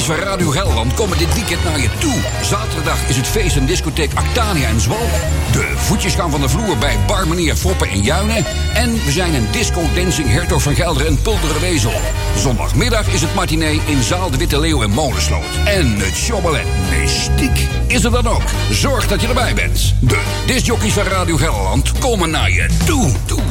discjockeys van Radio Gelderland komen dit weekend naar je toe. Zaterdag is het feest en discotheek Actania in Zwalk. De voetjes gaan van de vloer bij bar meneer Foppe in Juinen. En we zijn een disco-dancing Hertog van Gelderen en Pulderen Wezel. Zondagmiddag is het matinee in Zaal de Witte Leeuw en Molensloot. En het showballet Mystiek is er dan ook. Zorg dat je erbij bent. De discjockeys van Radio Gelderland komen naar je toe.